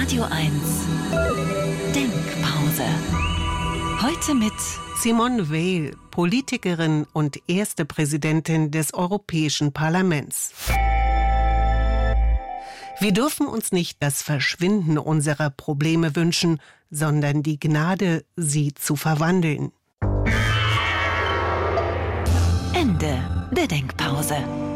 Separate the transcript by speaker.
Speaker 1: Radio 1 Denkpause. Heute mit
Speaker 2: Simone Veil, Politikerin und erste Präsidentin des Europäischen Parlaments. Wir dürfen uns nicht das Verschwinden unserer Probleme wünschen, sondern die Gnade, sie zu verwandeln.
Speaker 1: Ende der Denkpause.